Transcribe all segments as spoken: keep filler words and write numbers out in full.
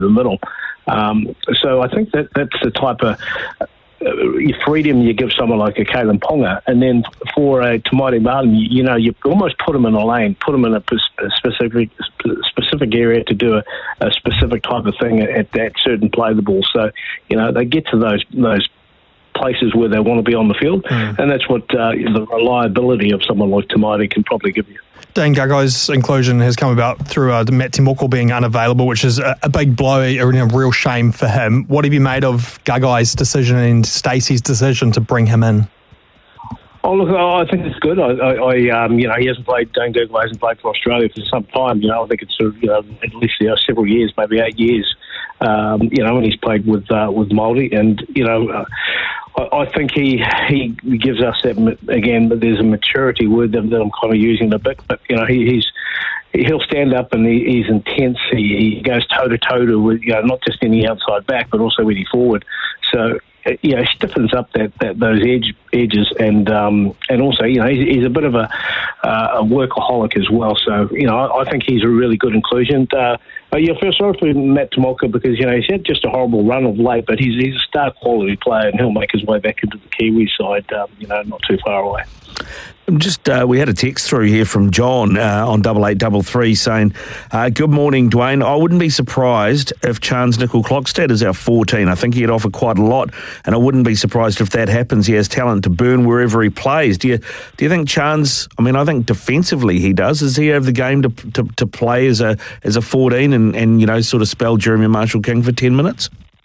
the middle. Um, so I think that that's the type of uh, freedom you give someone like a Kalyn Ponga, and then for a Te Maire Martin, you, you know, you almost put them in a lane, put them in a specific specific area to do a, a specific type of thing at that certain play of the ball. So, you know, they get to those those places where they want to be on the field, mm. and that's what uh, the reliability of someone like Te Maire can probably give you. Dane Gagai's inclusion has come about through uh, Matt Timoko being unavailable, which is a, a big blow, a, a real shame for him. What have you made of Gagai's decision and Stacey's decision to bring him in? Oh, look, I think it's good. I, I, I um, you know, he hasn't played, Dane Gagai hasn't played for Australia for some time. You know, I think it's sort of, you know, at least you know, several years, maybe eight years. Um, you know, and he's played with uh, with Māori, and you know, uh, I, I think he he gives us that again. But there's a maturity word that, that I'm kind of using a bit. But you know, he, he's he'll stand up and he, he's intense. He, he goes toe to toe with you know not just any outside back, but also any forward. So. You know, stiffens up that, that those edge edges, and um, and also, you know, he's, he's a bit of a, uh, a workaholic as well. So, you know, I, I think he's a really good inclusion. Uh, you feel sorry for Matt Timoko because, you know, he's had just a horrible run of late, but he's, he's a star quality player, and he'll make his way back into the Kiwi side, um, you know, not too far away. Just, uh, we had a text through here from John uh, on double eight double three saying, uh, "Good morning, Dwayne. I wouldn't be surprised if Chance Nicol-Klokstad is our fourteen. I think he'd offer quite a lot, and I wouldn't be surprised if that happens. He has talent to burn wherever he plays. Do you do you think Chance? I mean, I think defensively he does. Does he have the game to to, to play as a as a fourteen and, and you know sort of spell Jeremy Marshall-King for ten minutes?"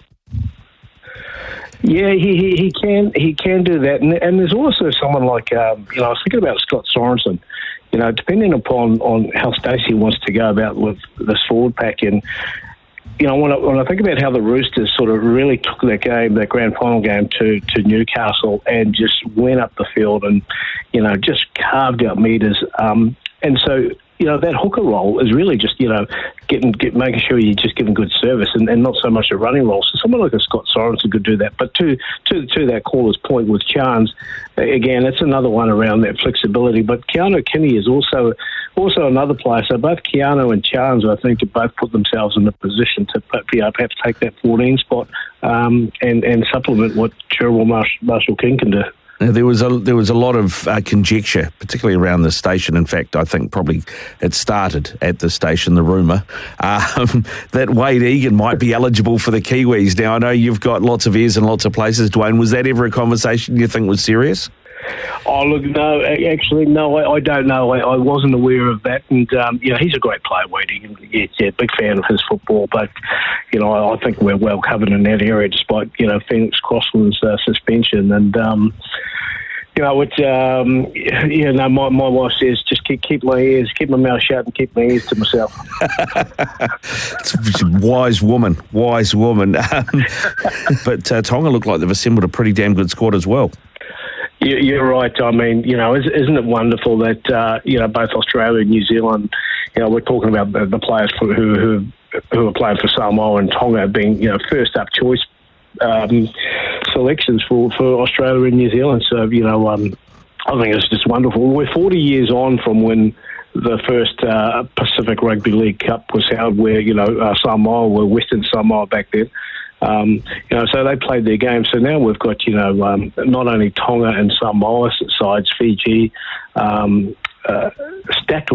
Yeah, he, he, he can he can do that, and, and there's also someone like um, you know I was thinking about Scott Sorensen. You know, depending upon on how Stacey wants to go about with this forward pack, and you know when I, when I think about how the Roosters sort of really took that game, that grand final game, to to Newcastle and just went up the field and you know just carved out meters, um, and so. You know, that hooker role is really just, you know, getting, get, making sure you're just giving good service and, and not so much a running role. So someone like a Scott Sorensen could do that. But to to to that caller's point with Chance, again, it's another one around that flexibility. But Keano Kini is also also another player. So both Keano and Chance, I think, have both put themselves in a position to you know, perhaps take that fourteen spot um, and, and supplement what Jeremy Marshall-King can do. Now, there was a there was a lot of uh, conjecture, particularly around the station. In fact, I think probably it started at the station, the rumour, um, that Wade Egan might be eligible for the Kiwis. Now, I know you've got lots of ears in lots of places, Dwayne. Was that ever a conversation you think was serious? Oh, look, no, actually, no, I, I don't know. I, I wasn't aware of that. And, um, you know, he's a great player, Wade Egan. Yeah, yeah, big fan of his football. But, you know, I, I think we're well covered in that area despite, you know, Phoenix Crossland's uh, suspension. And, um, you know, it, um, you know, my, my wife says just keep, keep my ears, keep my mouth shut and keep my ears to myself. It's a wise woman, wise woman. Um, but uh, Tonga look like they've assembled a pretty damn good squad as well. You're right. I mean, you know, isn't it wonderful that, uh, you know, both Australia and New Zealand, you know, we're talking about the, the players who, who who are playing for Samoa and Tonga being, you know, first up choice um, selections for, for Australia and New Zealand. So, you know, um, I think it's just wonderful. We're forty years on from when the first uh, Pacific Rugby League Cup was held where, you know, uh, Samoa were Western Samoa back then. Um, you know, so they played their game. So now we've got, you know, um, not only Tonga and Samoa sides, Fiji, um, uh, stacked